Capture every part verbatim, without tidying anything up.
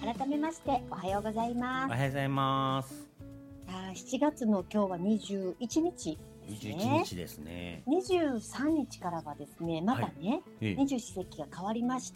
改めましておはようございます。 おはようございます。 あしちがつの今日はにじゅういちにちですね。 にじゅういちにちですね。 にじゅうさんにちからはですね、またね、 はい、 二十四節気が変わりまして、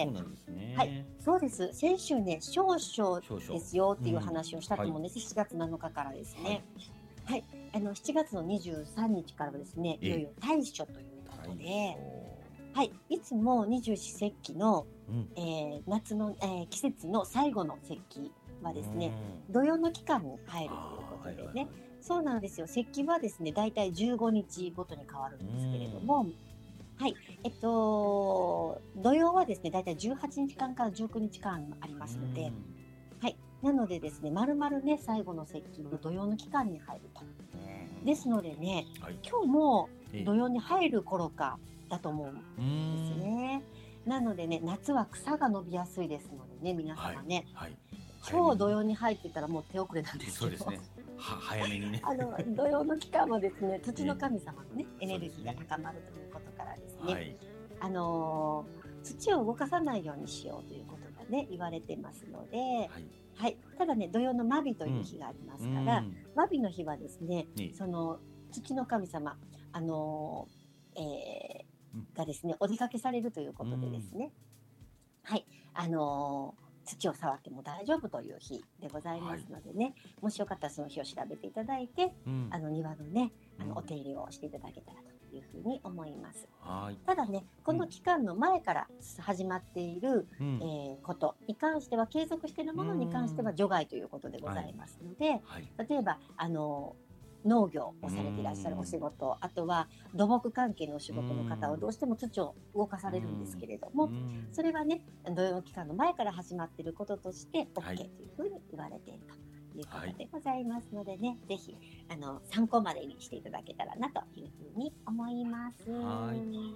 そうなんですね。 はい、そうです。先週ね、少々ですよっていう話をしたと思うんです。 うんはい、 しちがつなのかからですね。 はい、 はい、あのしちがつのにじゅうさんにちからはですね、いよいよ大暑ということで、はい、いつも二十四節気の、うんえー、夏の、えー、季節の最後の節気はですね、土用の期間に入るということでね、はいはいはい、そうなんですよ。節気はですね、だいたいじゅうごにちごとに変わるんですけれども、はい、えっと土曜はですね、だいたいじゅうはちにちかんからじゅうくにちかんありますので、はい、なのでですね、まるまるね、最後の節気の土用の期間に入ると。ですのでね、はい、今日も土用に入る頃かだと思うんですね。なのでね、夏は草が伸びやすいですのでね、皆様ね、はいはい、今日土用に入ってたらもう手遅れなんですけど、そうですね、は早めにねあの土用の期間はですね、土の神様のね、エネルギーが高まるということからですね、はい、あのー、土を動かさないようにしようということがね言われてますので、はいはい、ただね、土用のマビという日がありますから、うん、マビの日はですね、その土の神様、あのーえー、がですねお出かけされるということでですね、うん、はい、あのー土を触っても大丈夫という日でございますのでね、はい、もしよかったらその日を調べていただいて、うん、あの庭のね、あのお手入れをしていただけたらというふうに思います。はい、ただね、この期間の前から始まっている、うん、えー、ことに関しては、継続しているものに関しては除外ということでございますので、はいはい、例えばあの農業をされていらっしゃるお仕事、あとは土木関係のお仕事の方はどうしても土を動かされるんですけれども、それはね、土用の期間の前から始まっていることとして OK というふうに言われているということでございますのでね、はい、ぜひあの参考までにしていただけたらなというふうに思います。はい、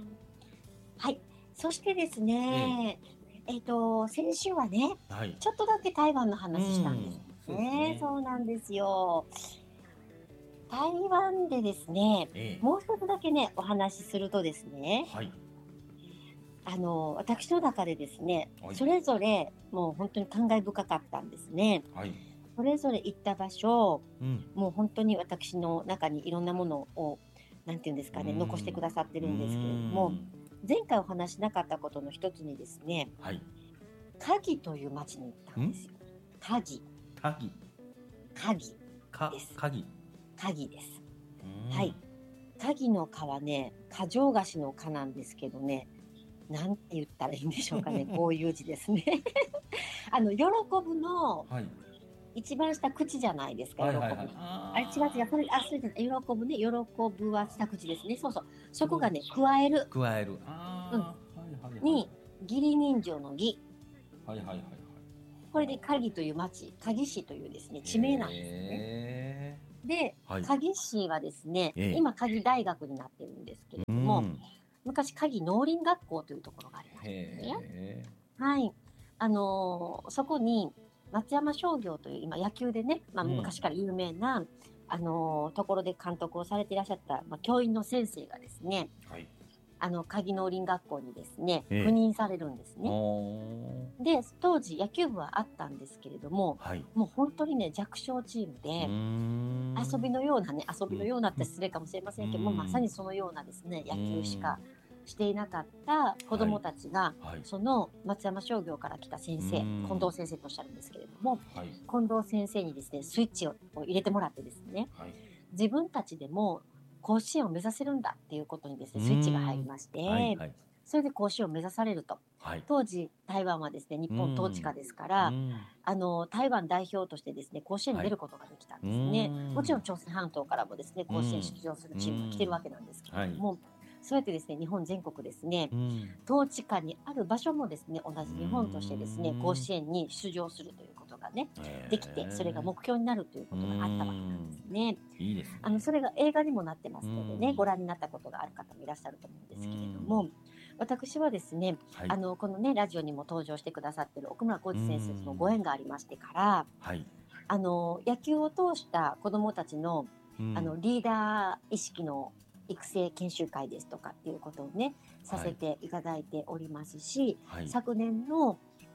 はい、そしてですね、えーえーと先週はね、はい、ちょっとだけ台湾の話したんですね。そうですね、そうなんですよ。台湾でですね、ええ、もう一つだけねお話しするとですね、はい、あの私の中でですね、はい、それぞれもう本当に感慨深かったんですね。はい、それぞれ行った場所、うん、もう本当に私の中にいろんなものをなんていうんですかね、残してくださってるんですけれども、前回お話しなかったことの一つにですね、はい、嘉義という町に行ったんですよ。嘉義。嘉義。嘉義です。嘉義。嘉義です。はい。嘉義の嘉はね、嘉祥菓子の嘉なんですけどね、なんて言ったらいいんでしょうかね、こういう字ですね。あの、喜ぶの、はい、一番下口じゃないですか、喜ぶ。はいはいはい、あ, あれ違う違う、それ、あ、それじゃない、喜ぶね、喜ぶは下口ですね。そうそう。そこがね、加える。加える。あうん。はいはいはい、に、義理人情の義。はいはいはいはい。これで嘉義という町、嘉義市というですね、地名なんですね。で、はい、嘉義市はですね、ええ、今嘉義大学になってるんですけれども、昔嘉義農林学校というところがありましたね。はい、あのー、そこに松山商業という今野球でね、まあ、昔から有名な、うん、あのー、ところで監督をされていらっしゃった、まあ、教員の先生がですね、はい、あの嘉義農林学校にですね、ええ、赴任されるんですね。で当時野球部はあったんですけれども、はい、もう本当にね弱小チームで遊びのようなね遊びのようなって失礼かもしれませんけども、まさにそのようなですね野球しかしていなかった子どもたちが、はいはい、その松山商業から来た先生、近藤先生とおっしゃるんですけれども、はい、近藤先生にですねスイッチを入れてもらってですね、はい、自分たちでも甲子園を目指せるんだっていうことにですねスイッチが入りまして、はいはい、それで甲子園を目指されると、はい、当時台湾はですね日本統治下ですから、あの台湾代表としてですね甲子園に出ることができたんですね。はい、もちろん朝鮮半島からもですね甲子園出場するチームが来てるわけなんですけれども、はい、そうやってですね日本全国ですね、統治下にある場所もですね同じ日本としてですね甲子園に出場するということがねできて、それが目標になるということがあったわけなんですね。いいですね。あのそれが映画にもなってますのでね、ご覧になったことがある方もいらっしゃると思うんですけれども、私はですね、はい、あのこのねラジオにも登場してくださっている奥村浩二先生とのご縁がありましてから、はい、あの野球を通した子どもたちの、あのリーダー意識の育成研修会ですとかっていうことをねさせていただいておりますし、はい、昨年の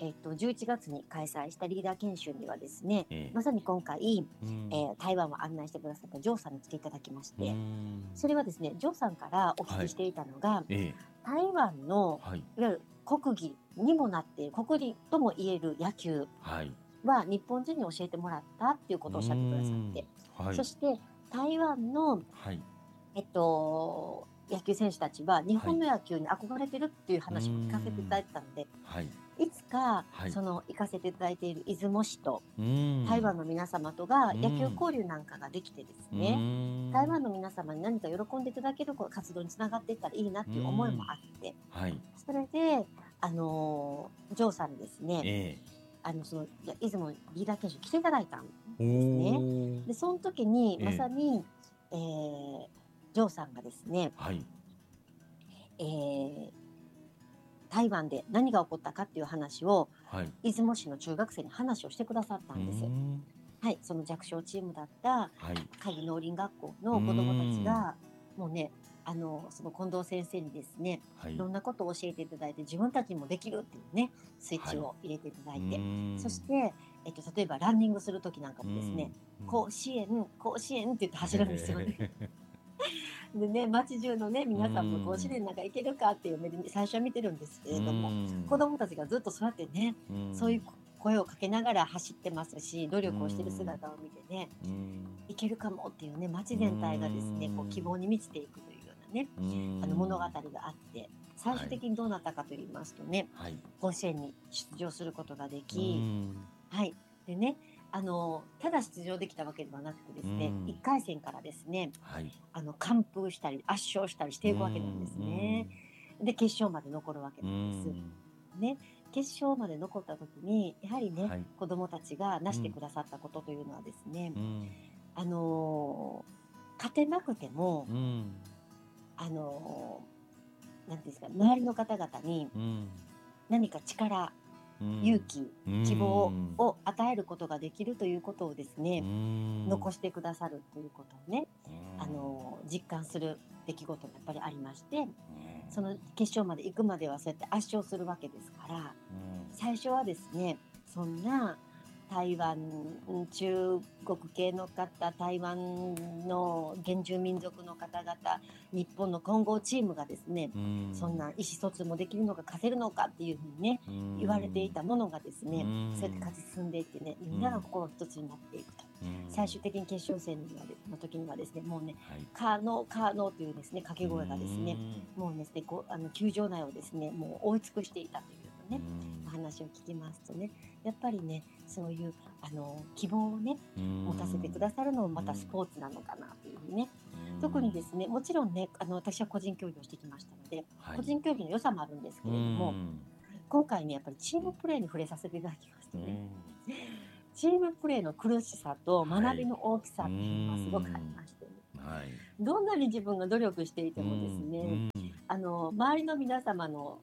えっと、じゅういちがつに開催したリーダー研修にはですね、 ええまさに今回、 うんえー台湾を案内してくださったジョーさんに来ていただきましうて、 んそれはですね、ジョーさんからお聞きしていたのが、 ええ台湾のはいいわゆる国技にもなっている、国技とも言える野球はいは日本人に教えてもらったっていうことをおっしゃってくださって、 うんはいそして台湾の、 はいえっと、野球選手たちは日本の野球に憧れてるっていう話を聞かせていただいたので、 はいいつかはいその行かせていただいている出雲市とうん台湾の皆様とがうん野球交流なんかができてですうね、 ん台湾の皆様に何か喜んでいただける活動につながっていったらいいなっていう思いもあって、 はいそれで、あのージョーさんにですね、 えあのそのいや出雲リーダー研修に来ていただいたんえですね。 おで、その時にええまさに、えージョーさんがですね、 はいえー台湾で何が起こったかっていう話をはい出雲市の中学生に話をしてくださったんです。 うんはい、その弱小チームだったはい鍵農林学校の子どもたちがもうね、あのその近藤先生にですね、 はいいろんなことを教えていただいて自分たちにもできるっていうねスイッチを入れていただいて、そして、えっと、例えばランニングする時なんかもですね、甲子園甲子園って言って走るんですよね。でね、街中のね皆さんも甲子園なんか行けるかっていう目で最初は見てるんですけれども、子どもたちがずっとそうやってね、そういう声をかけながら走ってますし、努力をしている姿を見てね、いけるかもっていうね、街全体がですねこう希望に満ちていくというようなね、あの物語があって、最終的にどうなったかと言いますとね、 はい甲子園に出場することができ、はいでね、あのただ出場できたわけではなくてですね、いっかい戦からですね、 はいあの完封したり圧勝したりしていくわけなんですね。で決勝まで残るわけなんです。ね、決勝まで残った時にやはりね、 はい子どもたちがなしてくださったことというのはですね、 うんあの勝てなくても、 うんあのなんていうんですか、周りの方々にうん何か力、勇気、希望を与えることができるということをですね、残してくださるということをね、あの実感する出来事がやっぱりありまして、その決勝まで行くまではそうやって圧勝するわけですから、最初はですね、そんな台湾、中国系の方、台湾の原住民族の方々、日本の混合チームがですね、そんな意思疎通もできるのか勝てるのかっていうふうにね、言われていたものがですね、そうやって勝ち進んでいってね、みんなが心一つになっていくと。最終的に決勝戦の時にはですね、もうね、カーノーカーノーというですね、掛け声がですね、もうですね、こうあの球場内をですね、もう覆い尽くしていたというね、話を聞きますとね、やっぱりね、そういうあの希望をね持たせてくださるのもまたスポーツなのかなというふうにね、特にですね、もちろんね、あの私は個人競技をしてきましたので、はい、個人競技の良さもあるんですけれども、今回ねやっぱりチームプレーに触れさせていただきましてね、チームプレーの苦しさと学びの大きさっていうのがすごくありましてね、はい、どんなに自分が努力していてもですね、あの周りの皆様の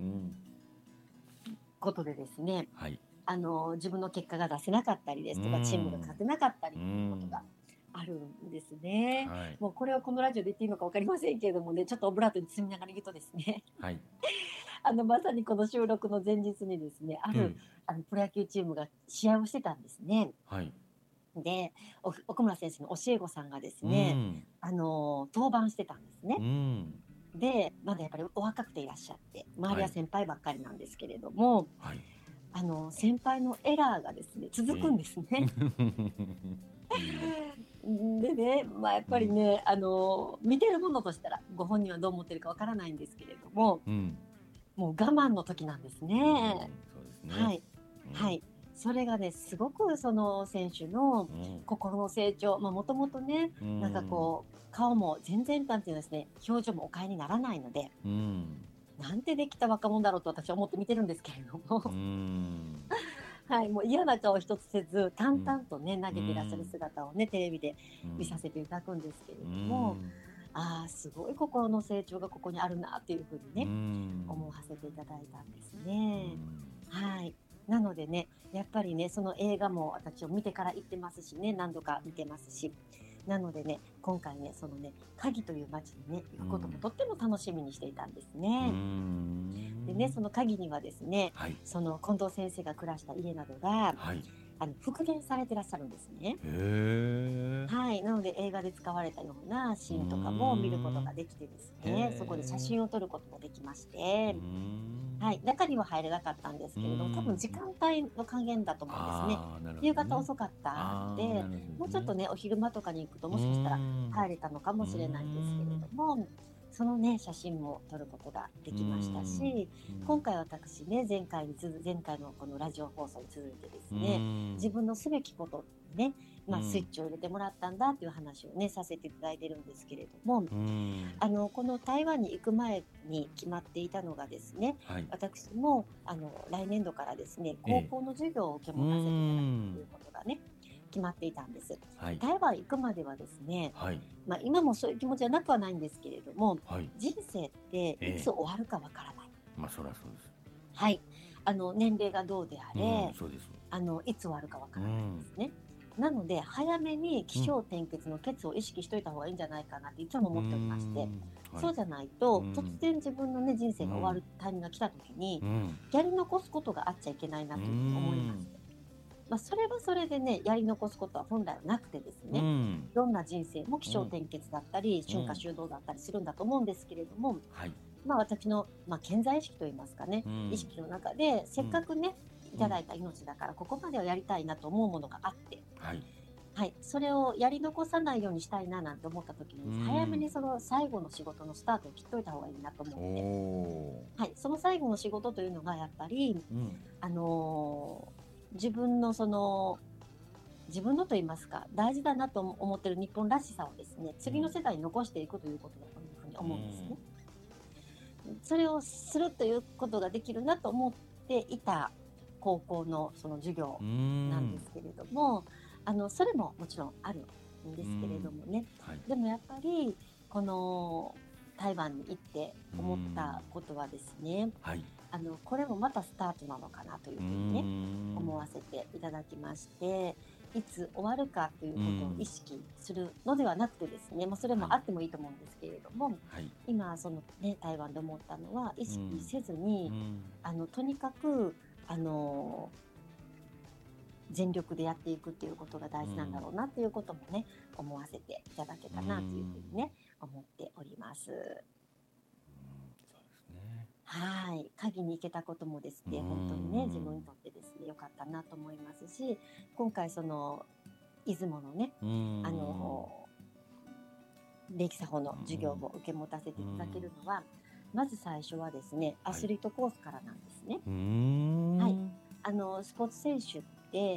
ことでですね、はい、あの自分の結果が出せなかったりですとか、チームが勝てなかったりということがあるんですね、はい、もうこれをこのラジオで言っていいのか分かりませんけれどもね、ちょっとオブラートに包みながら言うとですね、はい、あのまさにこの収録の前日にですね、ある、うん、あのプロ野球チームが試合をしてたんですね、はい、で奥村先生の教え子さんがですね、うん、あの登板してたんですね、うん、でまだやっぱりお若くていらっしゃって、周りは先輩ばっかりなんですけれども、はい、あの先輩のエラーがですね続くんですね。でね、まあ、やっぱりね、あの見てるものとしたらご本人はどう思ってるかわからないんですけれども、うん、もう我慢の時なんですね。うん、そうですね。はい、うん、はい。それがねすごくその選手の心の成長、もともとね、うん、なんかこう顔も全然なんていうですね、表情もお変えにならないので、うん、なんてできた若者だろうと私は思って見てるんですけれども、うん、はい、もう嫌な顔一つせず淡々とね、うん、投げていらっしゃる姿をね、テレビで見させていただくんですけれども、うん、ああすごい心の成長がここにあるなっていうふうにね、うん、思わせていただいたんですね、うん、はい。なのでね、やっぱりね、その映画も私を見てから行ってますしね、何度か見てますし、なのでね、今回ね、そのね、鍵という街にね、行くこともとっても楽しみにしていたんですね。うんでね、その鍵にはですね、 はい、 その近藤先生が暮らした家などが、 はい、 あの復元されてらっしゃるんですね。 へえ、 はい、なので映画で使われたようなシーンとかも見ることができてですね、そこで写真を撮ることもできましうて、 ん、 はい、中には入れなかったんですうけれども、多分ん、 時間帯の加減だと思うんですね。 ああ、なるほ夕どね。 方遅かったのああ、 で、 なるほどですね。 もうちょっとね、お昼間とかに行くとうーもしかしたらん、 入れたのかうーもしれないんですけれん、 ども、そのね、写真も撮ることがでうーきましたん、 し、今回私ね、前回に続前回のこのラジオ放送に続いてですうーね、 ん、 自分のすべきことにね、まあ、 うん、 スイッチを入れてもらったんだっていう話をね、させていただいてるんですけれども、 うーん、 あの、この台湾に行く前に決まっていたのがですね、 はい、 私もあの来年度からですね、 ええ、 高校の授業を受けう持たせていただくーん、 ということがね、決まっていたんです。 はい、 台湾行くまではですね、 はい、 まあ、今もそういう気持ちはなくはないんですけれども、 はい、 人生っていええ、 つ終わるかわからない。 まあ、そらそうです。 はい。あの、年齢がどうであうん、 れ、 そうです。 あの、いつ終わるかわうからないんでん、 すね。なので、早めに起うん、 承転結のケツを意識しといた方がいいんじゃないかなっていつもうー思っておりまして、 ん、はい、 そうじゃないうーと、突ん、 然自分のね、人生が終わうん、 るタイミングが来た時に、 うん、 やり残すことがあっちゃいけないなうーというふうに思いましん、 て。まあ、それはそれでね、やり残すことは本来はなくてですうね、 ん、 どんな人生も起うん、 承転結だったり、春夏うん、 秋冬だったりするんだと思うんですけれども、 はい、 まあ、私の、まあ、健在意識といいますかね、 うん、 意識の中で、せうん、 っかくね、いうん、 ただいた命だから、ここまではやりたいなと思うものがあって、 はい、 はい、それをやり残さないようにしたいななんて思った時うに、早めん、 にその最後の仕事のスタートを切っといた方がいいなと思おって、 お、 はい、その最後の仕事というのが、やっぱり、 うん、 あのー自分のその、自分のと言いますか、大事だなと思っている日本らしさをですね、次の世代に残していくということだというふうにう思うんですね。 ん、 それをするということができるなと思っていた高校のその授業うなんでん、 すけれども、あのそれももちろんあるんでうすけれどん、 もね、 はい、 でもやっぱりこの台湾に行ってう思ったん、 ことはですね、 はい、 あのこれもまたスタートなのかなといううふうにね、 ん、 思わせていただきまして、いつ終わるかといううことを意ん、 識するのではなくてですね、まあ、それはい、 もあってもいいと思うんですけれども、 はい、 今その、ね、台湾で思ったのは意識せずに、 うん、 あのとにかくあの全力でやっていくっていうことが大事なんだろうなっていうこともね、思わせていただけたなというふうにね、思っております。 そうですね。 はい。鍵に行けたこともですうね、本当にね、自分ん、 にとってですね、良かったなと思いますし、今回その、出雲のね、 うあん、 の、礼儀作法の授業を受け持たせていただけるのは、まず最初はですね、アはい、 スリートコースからなんですね。 うはい。 ん、 あの、スポーツ選手って、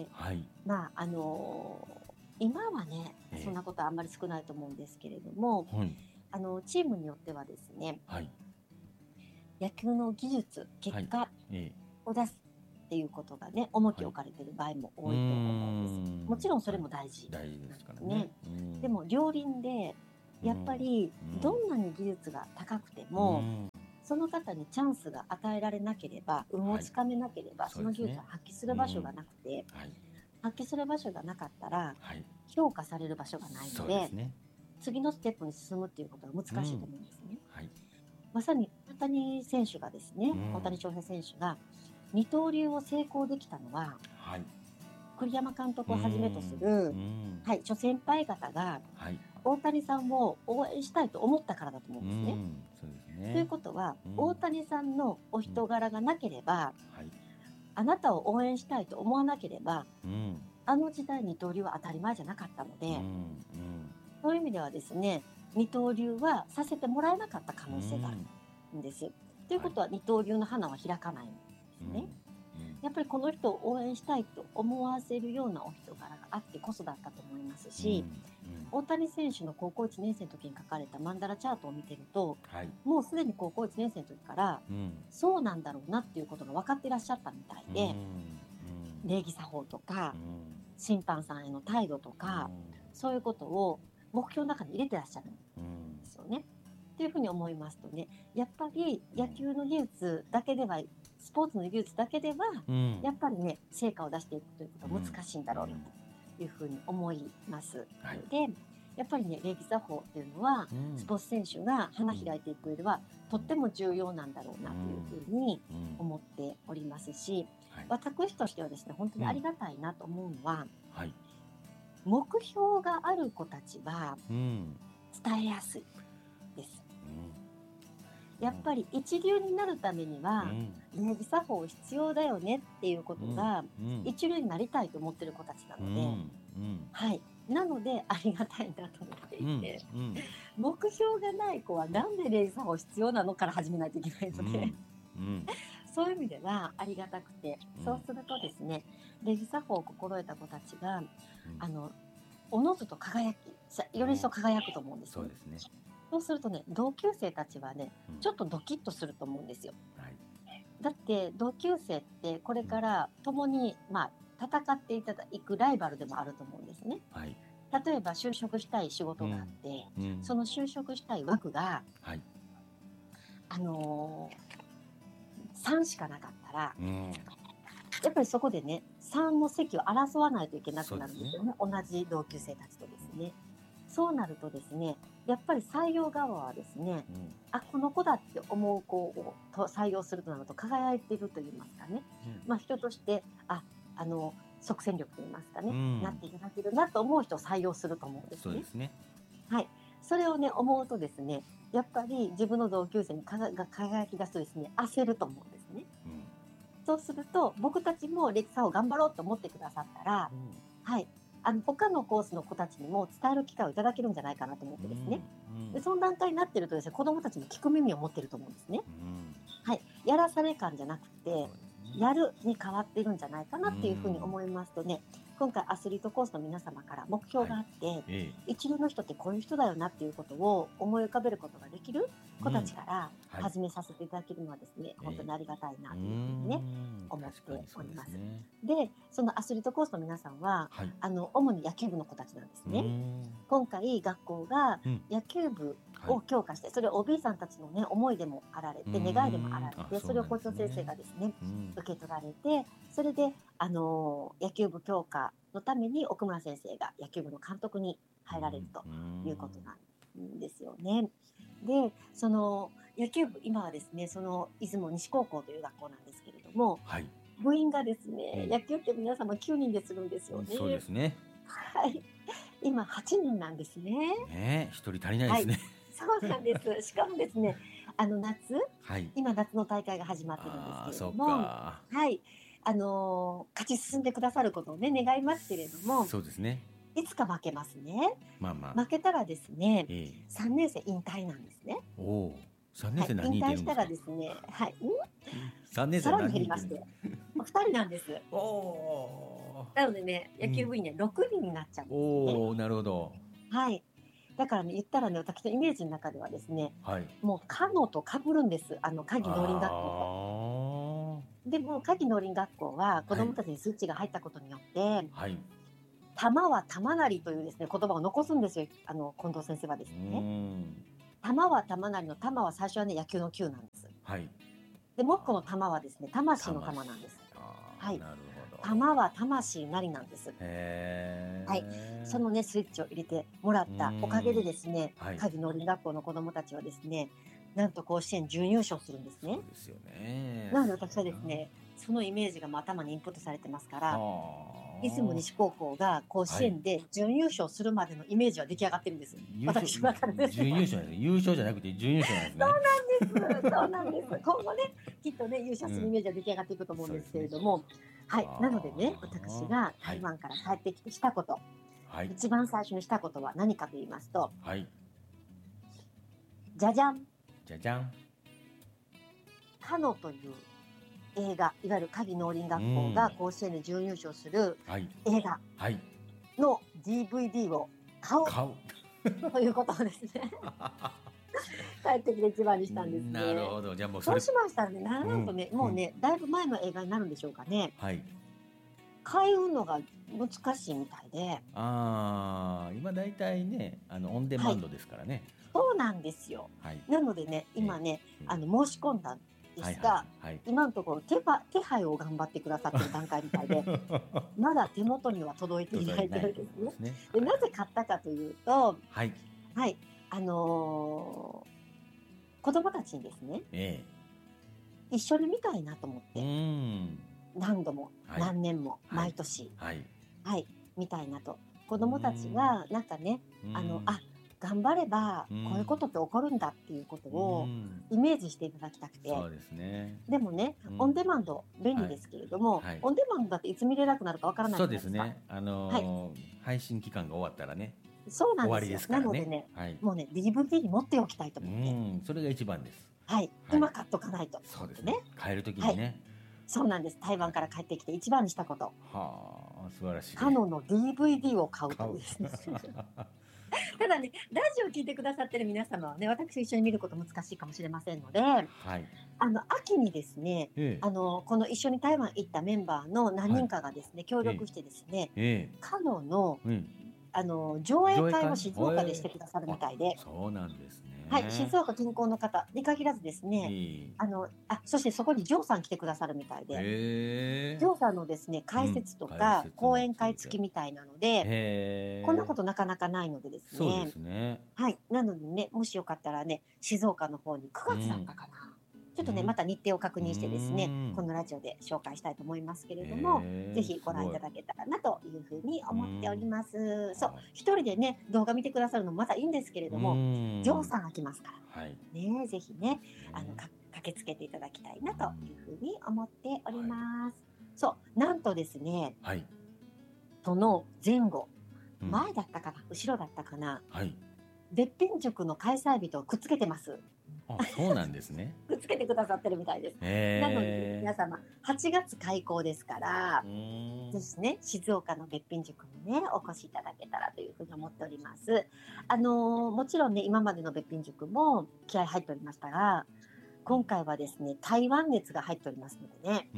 はい、 まあ、あの、今はね、 ええ、 そんなことはあんまり少ないと思うんですけれども、 はい、 あの、チームによってはですね、 はい、 野球の技術、結はい、 果ええ、 を出すっていうことがね、重きはい、 を置かれている場合もう多いと思うんです。もちん、 ろんそれはい、 も大事大事でなんですからね。 すね。 うん、 でも両輪で、やっぱりどんなに技術が高くてうも、 ん、 その方にチャンスが与えられなければ、運をつかめなければ、その技術を発揮する場所がなくて、 はい、 発揮する場所がなかったら、 はい、 評価される場所がないので、 そうですね。 次のステップに進むっていうことは難しいと思うんですね。 はい、 まさに大谷選手がですね、 うん大谷翔平選手が二刀流を成功できたのは、 はい、 栗山監督をはじめとすうる、 ん、 はい、諸先輩方がはい、 大谷さんを応援したいと思ったからだと思ううんですね。 ん、そうですね。 ということは、 うん大谷さんのお人柄がなければ、 はい、 あなたを応援したいと思わなければ、 うん、 あの時代二刀流は当たり前じゃなかったので、 うん、うん、 そういう意味ではですね、二刀流はさせてもらえなかった可能性があるんです。ということは、二刀流の花は開かないんですね。やっぱりこの人を応援したいと思わせるようなお人柄があってこそだったと思いますし、大谷選手の高校いちねん生の時に書かれたマンダラチャートを見てると、 はい、 もうすでに高校いちねん生の時からうん、 そうなんだろうなっていうことが分かってらっしゃったみたいで、 うん、 礼儀作法とかうん、 審判さんへの態度とか、そういうことを目標の中に入れてらっしゃるんうん、 ですよね。っていうふうに思いますとね、やっぱり野球の技術だけでは、スポーツの技術だけでは、 うん、 やっぱりね、成果を出していくということは難しいんだろうなというふうに思います。 はい、 で、 やっぱりね礼儀作法っていうのは、 うんスポーツ選手が花開いていく上では、とっても重要なんだろうなというふうにうん思っておりますし、 はい私としてはですね本当にありがたいなと思うのは、 はい目標がある子たちはうん伝えやすいです。 うんやっぱり一流になるためにはうん礼儀作法必要だよねっていうことが、 うん一流になりたいと思ってる子たちなので、 うんうんはい、なのでありがたいなと思っていうんて、 うん目標がない子はなんで礼儀作法必要なのから始めないといけないので、 うんそういう意味ではありがたくて、 うんそうするとですね礼儀作法を心得た子たちがうんあのおのずと輝きさより一層輝くと思うんですよ、 そうですね。 そうするとね同級生たちはねうんちょっとドキッとすると思うんですよ。 はいだって同級生ってこれから共に、まあ、戦っていただくライバルでもあると思うんですね。 はい例えば就職したい仕事があって、 うんその就職したい枠が、 はいあのー、さんしかなかったらうんやっぱりそこでねさんの席を争わないといけなくなるんですよね、同じ同級生たちとですね。そうなるとですねやっぱり採用側はですね、 うんあこの子だって思う子をと採用するとなると輝いていると言いますかね、まあ、人としてああの即戦力と言いますかね、 うんなっていただけるなと思う人を採用すると思うんですね。 そうですね。 はい、それをね思うとですねやっぱり自分の同級生にかがが輝き出すとですね焦ると思うんですね。 うんそうすると僕たちもレクサを頑張ろうと思ってくださったら、はい、あの他のコースの子たちにも伝える機会をいただけるんじゃないかなと思ってですね、 うんでその段階になってるとですね子どもたちも聞く耳を持ってると思うんですね。 うんはい、やらされ感じゃなくてそうですねやるに変わってるんじゃないかなっていうふうに思いますとね、今回アスリートコースの皆様から目標があって、 え一流の人ってこういう人だよなっていうことを思い浮かべることができる子たちからはい始めさせていただけるのはですね、 え本当にありがたいなえというふうにね、 うん思って確かにそうですね。 でそのアスリートコースの皆さんははいあの主に野球部の子たちなんですね。 うん今回学校がうん野球部はいを強化して、それを オービー さんたちのね思いでもあられてうん願いでもあられあて、それを校長先生がですねうん受け取られて、それであの野球部強化のために奥村先生が野球部の監督に入られるということなんですよね。でその野球部今はですねその出雲西高校という学校なんですけれども、 はい部員がですね、 うん野球って皆様きゅうにんでするんですよね。 そうですね。 はい、今はちにんなんですね。 ね一人足りないですね。 そうなんです。しかもですね、あの夏、 はい。 今夏の大会が始まってるんああそっですけれども、 か。 はい、あのー勝ち進んでくださることをね願いますけれども、 そうですね。 いつか負けますね。 まあまあ。 負けたらですね、 ええさんねん生引退なんですね。 おお三はい、 年生何引退した人いてるんですか。 らですね、はい、ん三年生さらに何減りまして人いてるんですか。、 ふたりなんです。 おおなのでね、野球部員ね、ろくにんになっちゃうんですよね。 おおなるほど。 はい。だからね、言ったらね、私のイメージの中ではですね、 はい。 もうカノと被るんです。あの、鍵農林学校と。でも、鍵農林学校は子供たちにスイッチが入ったことによって、 あーはい。 玉は玉なりというですね、言葉を残すんですよ。あの、近藤先生はですうね。 ん玉は玉なりの玉は最初はね、野球の球なんです。 はい。 で、もう一個の玉はですね、魂の玉なんです。 あーはいなるほど。 玉は魂なりなんです。 へえ。 はいそのね、スイッチを入れてもらったおかげでですね、 はい鍵農林学校の子どもたちはですね、なんと甲子園準優勝するんですねそう。ですよね。 なので私はですね、そのイメージがもう頭にインプットされてますから、 あー出雲西高校が甲子園で準優勝するまでのイメージは出来上がってるんです。 優私の中でです準優ね。 勝なんですね。優勝じゃなくて準優勝なんですね。 そうなんです。今後ね、きっとね、優勝するイメージは出来上がっていくと思うんですけれども、はい。なのでね、私が台湾から帰ってきてしたこと、 はい一番最初にしたことは何かと言いますと、 はい。 じゃじゃん、 じゃじゃん。 カノという映画、いわゆる鍵農林学校が甲子園で準優勝するはい映画はい。 の ディーブイディー を買おう買う。 ということをですね、帰ってきて一番にしたんですね。 なるほど。じゃあもうそれそうしましたらね、なんとね、 うんもうね、だいぶ前の映画になるんでしょうかね、 はい。 買うのが難しいみたいで、 ああ今だいたいねあのオンデマンドですからね。 そうなんですよ。 はい。 なのでね、今ね、 ええあの申し込んだですが、 はいはいはい、 今のところ手は手配を頑張ってくださっている段階みたいでまだ手元には届いていないというですね。でなぜ買ったかというと、はい、はい、あのー、子供たちにですね、ええ、一緒に見たいなと思って、うん、何度も、はい、何年も毎年、はいはいはい、見たいなと。子供たちがなんかね、あのあ頑張ればこういうことって起こるんだっていうことをイメージしていただきたくて、そうですね。でもね、うん、オンデマンド便利ですけれども、はいはい、オンデマンドだっていつ見れなくなるかわからないじゃないですか。そうですね。あのーはい、配信期間が終わったらね。そうなんですよ。終わりですからね。なのでね、はい、もうね ディーブイディー に持っておきたいと思って。うん、それが一番です。はい。はい、今買っとかないと。そうですね。帰るときにね、はい。そうなんです。台湾から帰ってきて一番にしたこと。はあ、素晴らしい、ね。カノンの ディーブイディー を買うというですね。ただね、ラジオを聞いてくださってる皆様はね、私と一緒に見ること難しいかもしれませんので、はい、あの秋にですね、ええ、あのこの一緒に台湾行ったメンバーの何人かがですね、はい、協力してですね、ええ、カノンの、うん、あの上映会を静岡でしてくださるみたいで、そうなんですね。はい、静岡近郊の方に限らずですね、あのあそしてそこにジョーさん来てくださるみたいで、ジョーさんのですね解説とか、うん、講演会付きみたいなので、こんなことなかなかないのでですね。そうですね。はい、なのでね、もしよかったらね、静岡の方にくがつだったかな。うんちょっとね、また日程を確認してですね、このラジオで紹介したいと思いますけれども、ぜひご覧いただけたらなというふうに思っております。そう、一人でね、動画見てくださるのもまたいいんですけれども、ジョーさんが来ますから、はい、ね、ぜひね、あのか駆けつけていただきたいなというふうに思っております。そう、なんとですね、はい、その前後、前だったかな、後ろだったかな、はい、べっぴん塾の開催日とくっつけてます。あ、そうなんですね。くっつけてくださってるみたいです。なので皆様はちがつ開校ですからですね、静岡のべっぴん塾にねお越しいただけたらというふうに思っております。あのー、もちろんね今までのべっぴん塾も気合入っておりましたが、今回はですね台湾熱が入っておりますのでね、うん、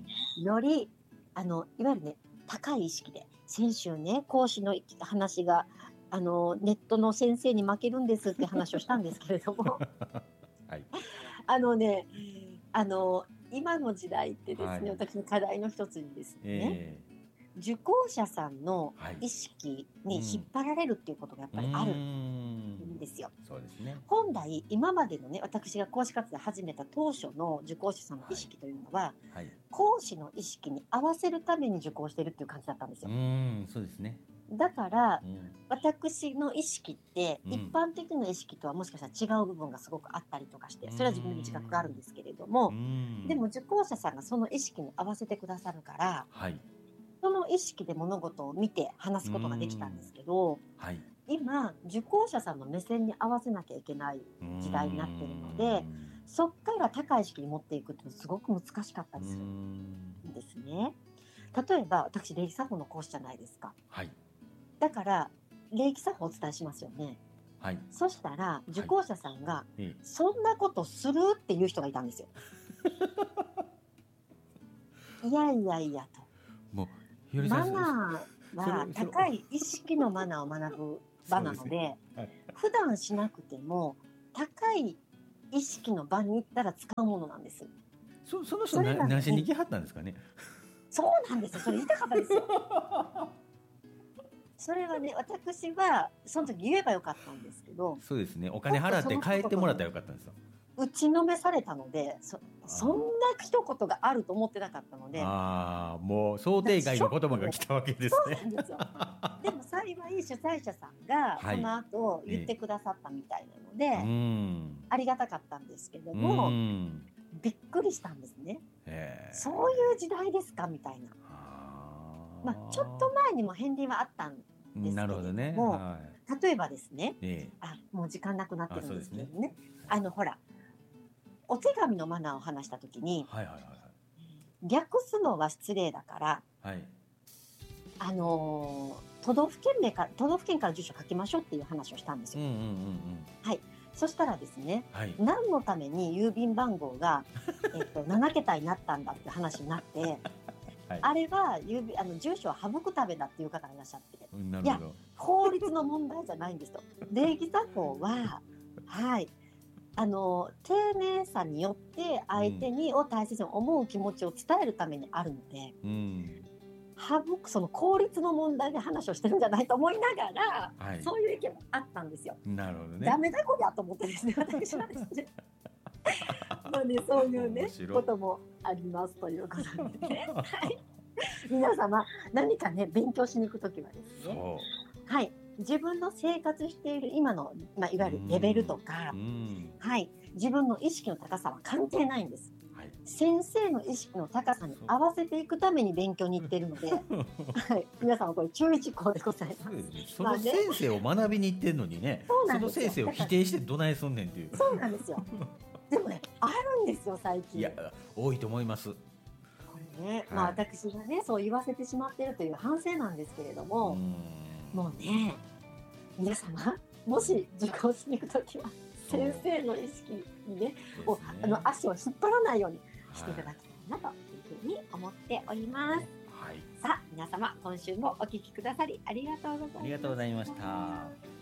よりあのいわゆるね高い意識で、先週ね講師の話があのネットの先生に負けるんですって話をしたんですけれどもはい、あのね、あの今の時代ってですね、はい、私の課題の一つにですね、えー、受講者さんの意識に引っ張られるっていうことがやっぱりあるんですよ。そうですね。本来今までのね、私が講師活動を始めた当初の受講者さんの意識というのは、はいはい、講師の意識に合わせるために受講してるっていう感じだったんですよ。うん、そうですね。だから、うん、私の意識って一般的な意識とはもしかしたら違う部分がすごくあったりとかして、それは自分の自覚があるんですけれども、でも受講者さんがその意識に合わせてくださるから、はい、その意識で物事を見て話すことができたんですけど、はい、今受講者さんの目線に合わせなきゃいけない時代になっているので、そっから高い意識に持っていくってすごく難しかったりするんですね。例えば私礼儀作法の講師じゃないですか。はい、だから礼儀作法をお伝えしますよね。はい、そしたら受講者さんが、はい、そんなことするっていう人がいたんですよ。いやいやいやと。もうマナーは高い意識のマナーを学ぶ場なので、ねはい、普段しなくても高い意識の場に行ったら使うものなんです。そ, その人何、何しに来はったんですかね。そうなんですよ。それ言いたかったですよ。それはね、私はその時言えばよかったんですけど、そうですね、お金払って帰ってもらったらよかったんですよ。打ちのめされたので、 そ, そんな一言があると思ってなかったので、ああ、もう想定外の言葉が来たわけですね。そうなんですよ。でも幸い主催者さんがその後言ってくださったみたいなので、はい、ありがたかったんですけども、びっくりしたんですね。そういう時代ですかみたいな。まあ、ちょっと前にも片鱗はあったんですけれども、なるほどね、はい、例えばですね、ええ、あもう時間なくなってるんですけど ね, ねあのほらお手紙のマナーを話したときに、はいはいはいはい、略すのは失礼だから、はい、あのー、都道府県名から都道府県から住所書きましょうっていう話をしたんですよ。うんうんうんうん、はい。そしたらですね、はい、何のために郵便番号が、えっと、ななけたになったんだって話になってはい、あれは郵便あの住所を省くためだっていう方がいらっしゃって、なるほど、いや法律の問題じゃないんですよ。礼儀作法ははいあの丁寧さによって相手にを大切に思う気持ちを伝えるためにあるので、うん、省くその効率の問題で話をしてるんじゃないと思いながら、はい、そういう意見もあったんですよ。 なるほどね。 ダメだこりゃと思ってですね、私はですねまあね、そういうねこともありますということでね、はい、皆様何かね勉強しに行くときはですね、はい、自分の生活している今の、まあ、いわゆるレベルとか、はい、自分の意識の高さは関係ないんです、はい、先生の意識の高さに合わせていくために勉強に行っているので、はい、皆様これ注意事項でございます。 その先生を学びに行ってるのにね、その先生を否定してどないすんねんっていう。 そうなんですよでもね、あるんですよ最近。 いや、多いと思います。これね、はい、まあ私がねそう言わせてしまっているという反省なんですけれども、うん、もうね、皆様もし受講しに行くときは先生の意識にね、をあの足を引っ張らないようにしていただきたいなというふうに思っております。はい、さあ皆様今週もお聞きくださりありがとうございました。 ありがとうございました。